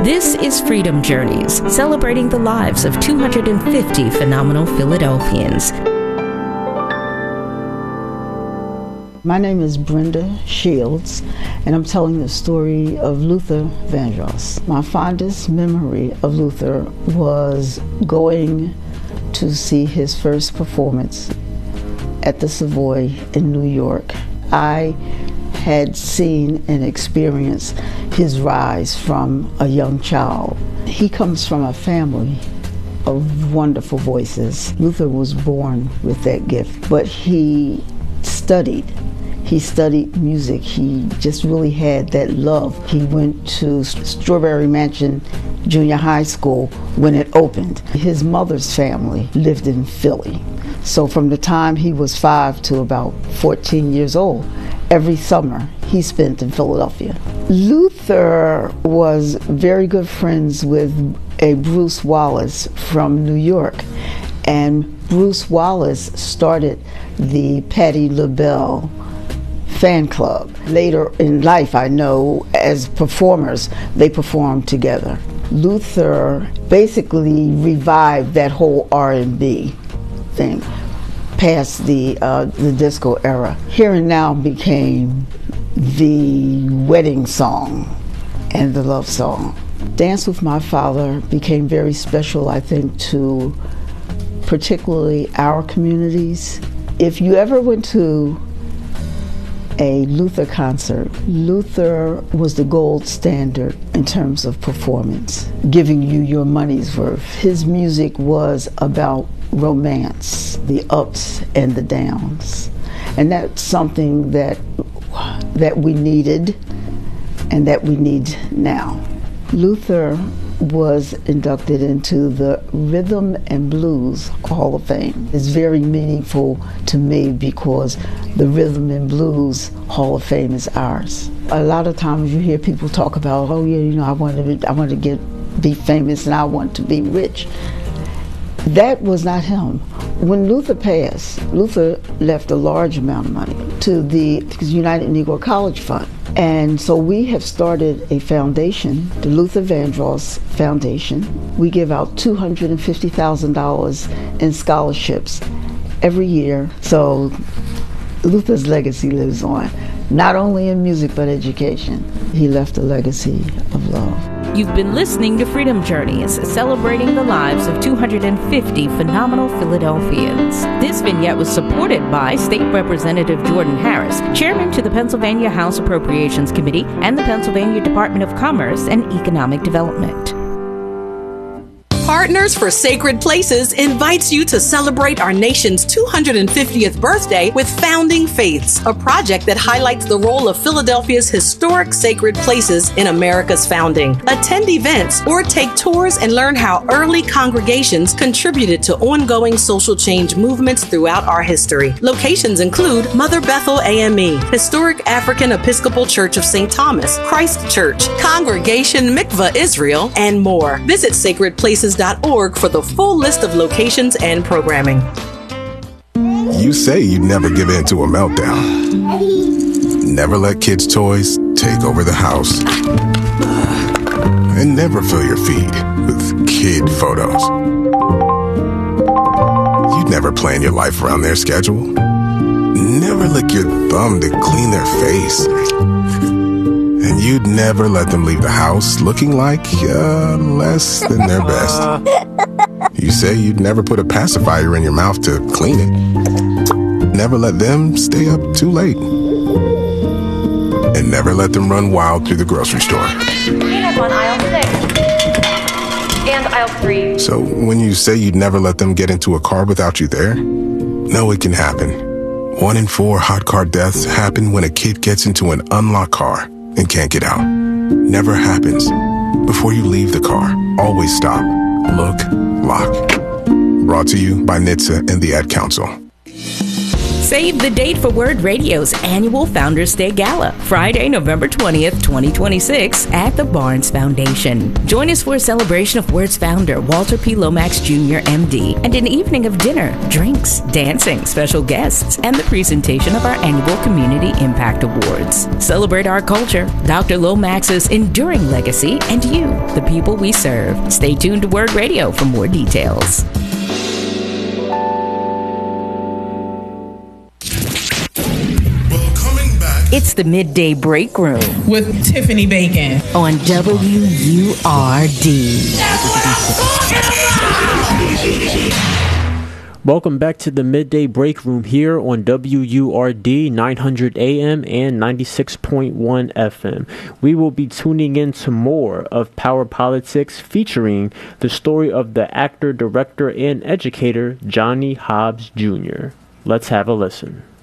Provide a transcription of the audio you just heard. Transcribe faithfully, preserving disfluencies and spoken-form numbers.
This is Freedom Journeys, celebrating the lives of two hundred fifty phenomenal Philadelphians. My name is Brenda Shields, and I'm telling the story of Luther Vandross. My fondest memory of Luther was going to see his first performance at the Savoy in New York. I had seen and experienced his rise from a young child. He comes from a family of wonderful voices. Luther was born with that gift, but he studied. He studied music. He just really had that love. He went to Strawberry Mansion Junior High School when it opened. His mother's family lived in Philly. So from the time he was five to about fourteen years old, every summer he spent in Philadelphia. Luther was very good friends with a Bruce Wallace from New York. And Bruce Wallace started the Patti LaBelle fan club. Later in life, I know, as performers, they performed together. Luther basically revived that whole R and B thing past the uh, the disco era. Here and Now became the wedding song and the love song. Dance with My Father became very special, I think, to particularly our communities. If you ever went to a Luther concert, Luther was the gold standard in terms of performance, giving you your money's worth. His music was about romance, the ups and the downs. And that's something that that we needed and that we need now. Luther was inducted into the Rhythm and Blues Hall of Fame. It's very meaningful to me because the Rhythm and Blues Hall of Fame is ours. A lot of times you hear people talk about, oh yeah, you know, I want to, I want to get be famous and I want to be rich. That was not him. When Luther passed, Luther left a large amount of money to the United Negro College Fund. And so we have started a foundation, the Luther Vandross Foundation. We give out two hundred fifty thousand dollars in scholarships every year. So Luther's legacy lives on, not only in music but education. He left a legacy of love. You've been listening to Freedom Journeys, celebrating the lives of two hundred fifty phenomenal Philadelphians. This vignette was supported by State Representative Jordan Harris, Chairman to the Pennsylvania House Appropriations Committee and the Pennsylvania Department of Commerce and Economic Development. Partners for Sacred Places invites you to celebrate our nation's two hundred fiftieth birthday with Founding Faiths, a project that highlights the role of Philadelphia's historic sacred places in America's founding. Attend events or take tours and learn how early congregations contributed to ongoing social change movements throughout our history. Locations include Mother Bethel A M E, Historic African Episcopal Church of Saint Thomas, Christ Church, Congregation Mikvah Israel, and more. Visit sacred places dot org for the full list of locations and programming. You say you'd never give in to a meltdown. Never let kids' toys take over the house. And never fill your feed with kid photos. You'd never plan your life around their schedule. Never lick your thumb to clean their face. And you'd never let them leave the house looking like uh, less than their best. You say you'd never put a pacifier in your mouth to clean it. Never let them stay up too late. And never let them run wild through the grocery store. We have on aisle six and aisle three. So when you say you'd never let them get into a car without you there, no, it can happen. One in four hot car deaths happen when a kid gets into an unlocked car and can't get out. Never happens. Before you leave the car, always stop, look, lock. Brought to you by N H T S A and the Ad Council. Save the date for Word Radio's annual Founders Day Gala, Friday, November twentieth, twenty twenty-six, at the Barnes Foundation. Join us for a celebration of Word's founder, Walter P. Lomax Junior M D, and an evening of dinner, drinks, dancing, special guests, and the presentation of our annual Community Impact Awards. Celebrate our culture, Doctor Lomax's enduring legacy, and you, the people we serve. Stay tuned to Word Radio for more details. It's the Midday Break Room with Tiffany Bacon on W U R D. Welcome back to the Midday Break Room here on W U R D nine hundred A M and ninety-six point one F M. We will be tuning in to more of Power Politics, featuring the story of the actor, director, and educator Johnny Hobbs Junior Let's have a listen.